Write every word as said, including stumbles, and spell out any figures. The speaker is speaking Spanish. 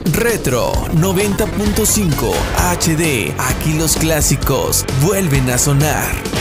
Retro noventa punto cinco H D. Aquí los clásicos vuelven a sonar.